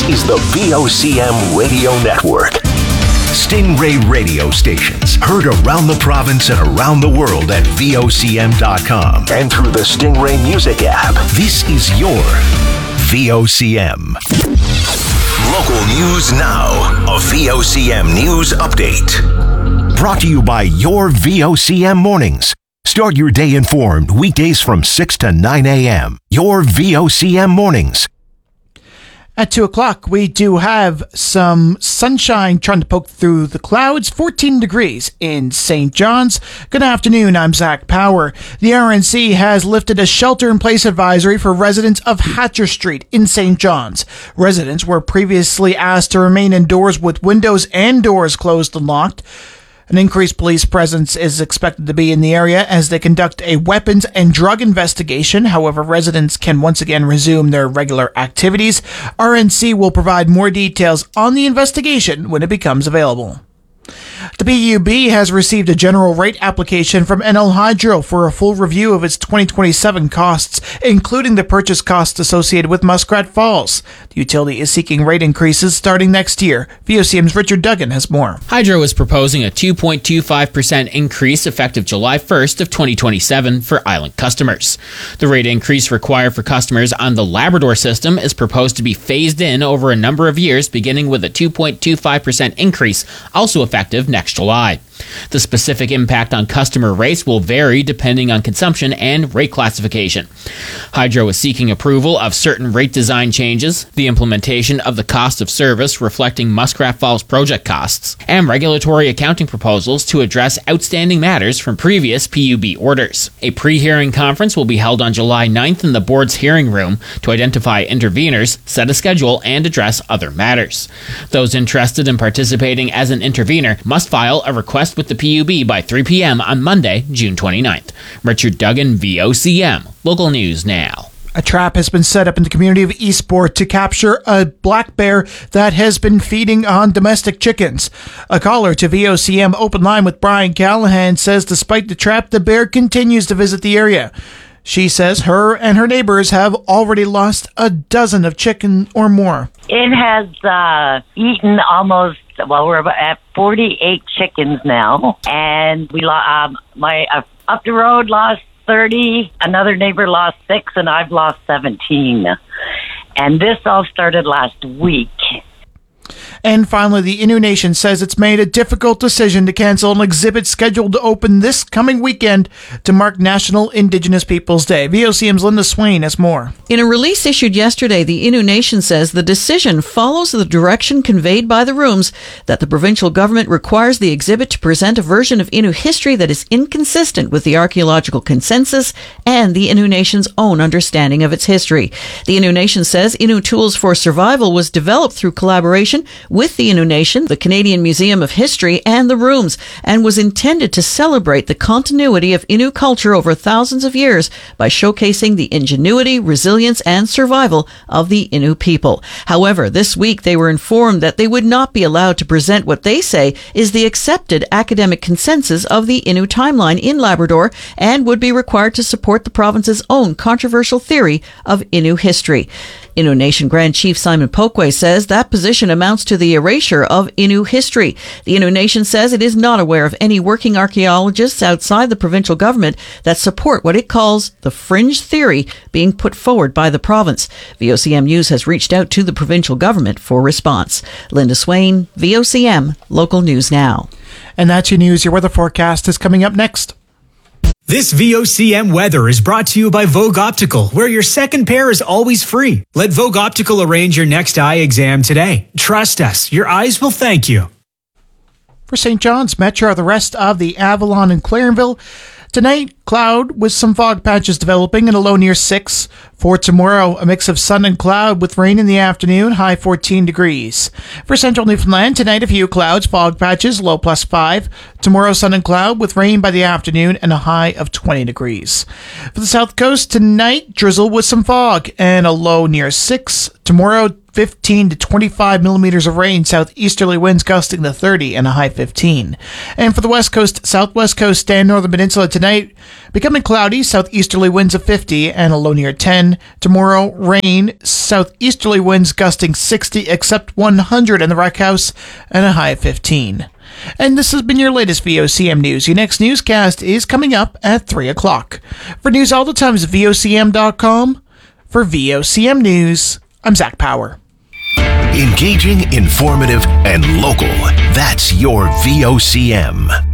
This is the VOCM Radio Network. Stingray radio stations heard around the province and around the world at VOCM.com and through the Stingray Music app. This is your VOCM. Local news now. A VOCM news update. Brought to you by your VOCM mornings. Start your day informed weekdays from 6 to 9 a.m. Your VOCM mornings. At 2 o'clock, we do have some sunshine trying to poke through the clouds. 14 degrees in St. John's. Good afternoon, I'm Zach Power. The RNC has lifted a shelter-in-place advisory for residents of Hatcher Street in St. John's. Residents were previously asked to remain indoors with windows and doors closed and locked. An increased police presence is expected to be in the area as they conduct a weapons and drug investigation. However, residents can once again resume their regular activities. RNC will provide more details on the investigation when it becomes available. The PUB has received a general rate application from NL Hydro for a full review of its 2027 costs, including the purchase costs associated with Muskrat Falls. The utility is seeking rate increases starting next year. VOCM's Richard Duggan has more. Hydro is proposing a 2.25% increase effective July 1st of 2027 for island customers. The rate increase required for customers on the Labrador system is proposed to be phased in over a number of years, beginning with a 2.25% increase, also effective next July. The specific impact on customer rates will vary depending on consumption and rate classification. Hydro is seeking approval of certain rate design changes, the implementation of the cost of service reflecting Muskrat Falls project costs, and regulatory accounting proposals to address outstanding matters from previous PUB orders. A pre-hearing conference will be held on July 9th in the board's hearing room to identify interveners, set a schedule, and address other matters. Those interested in participating as an intervener must file a request with the PUB by 3 p.m. on Monday, June 29th. Richard Duggan, VOCM. Local news now. A trap has been set up in the community of Eastport to capture a black bear that has been feeding on domestic chickens. A caller to VOCM Open Line with Brian Callahan says despite the trap, the bear continues to visit the area. She says her and her neighbors have already lost a dozen of chicken or more. It has eaten almost, we're at 48 chickens now. And we my up the road lost 30, another neighbor lost 6, and I've lost 17. And this all started last week. And finally, the Innu Nation says it's made a difficult decision to cancel an exhibit scheduled to open this coming weekend to mark National Indigenous Peoples Day. VOCM's Linda Swain has more. In a release issued yesterday, the Innu Nation says the decision follows the direction conveyed by the rooms that the provincial government requires the exhibit to present a version of Innu history that is inconsistent with the archaeological consensus and the Innu Nation's own understanding of its history. The Innu Nation says Innu Tools for Survival was developed through collaboration with the Innu Nation, the Canadian Museum of History, and the Rooms, and was intended to celebrate the continuity of Innu culture over thousands of years by showcasing the ingenuity, resilience, and survival of the Innu people. However, this week they were informed that they would not be allowed to present what they say is the accepted academic consensus of the Innu timeline in Labrador and would be required to support the province's own controversial theory of Innu history. Innu Nation Grand Chief Simon Pokwe says that position amounts to the erasure of Innu history. The Innu Nation says it is not aware of any working archaeologists outside the provincial government that support what it calls the fringe theory being put forward by the province. VOCM News has reached out to the provincial government for response. Linda Swain, VOCM, Local News Now. And that's your news. Your weather forecast is coming up next. This VOCM weather is brought to you by Vogue Optical, where your second pair is always free. Let Vogue Optical arrange your next eye exam today. Trust us, your eyes will thank you. For St. John's Metro, the rest of the Avalon and Clarenville, tonight, cloud with some fog patches developing and a low near 6. For tomorrow, a mix of sun and cloud with rain in the afternoon, high 14 degrees. For central Newfoundland, tonight a few clouds, fog patches, low +5. Tomorrow, sun and cloud with rain by the afternoon and a high of 20 degrees. For the south coast, tonight, drizzle with some fog and a low near 6. Tomorrow, 15 to 25 millimeters of rain, southeasterly winds gusting to 30 and a high 15. And for the west coast, southwest coast, and northern peninsula tonight, becoming cloudy, southeasterly winds of 50 and a low near 10. 10. Tomorrow, rain, southeasterly winds gusting 60, except 100 in the Wreck House, and a high of 15. And this has been your latest VOCM news. Your next newscast is coming up at 3 o'clock. For news all the time, visit VOCM.com. For VOCM News, I'm Zach Power. Engaging, informative, and local. That's your VOCM.